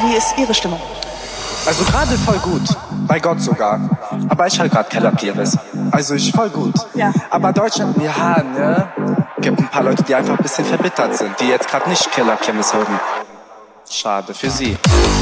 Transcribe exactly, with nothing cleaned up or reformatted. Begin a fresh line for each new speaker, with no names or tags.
wie ist Ihre Stimmung?
Also gerade voll gut. Bei Gott sogar. Aber ich halt gerade Kellerkirmes. Also ich voll gut.
Ja.
Aber Deutschland, ja, ne? Gibt ein paar Leute, die einfach ein bisschen verbittert sind, die jetzt gerade nicht Kellerkirmes hören. Schade für sie.